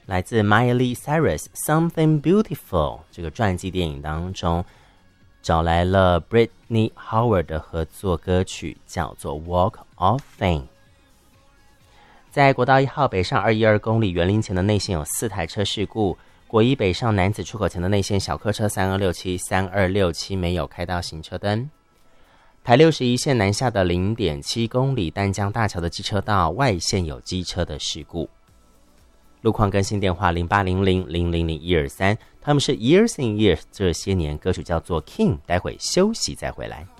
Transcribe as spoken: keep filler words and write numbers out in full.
来自 Miley Cyrus Something Beautiful 这个传记电影当中找来了 Brittany Howard 的合作歌曲，叫做 Walk of Fame。 在国道一号北上二一二公里园林前的内线有四台车事故，国一北上楠梓出口前的内线小客车三二六七 三二六七没有开到行车灯。台六十一线南下的 零点七公里淡江大桥的机车道外线有机车的事故。路况更新电话零八零零零零零一二三，他们是 Years and Years 这些年歌曲叫做 King， 待会休息再回来。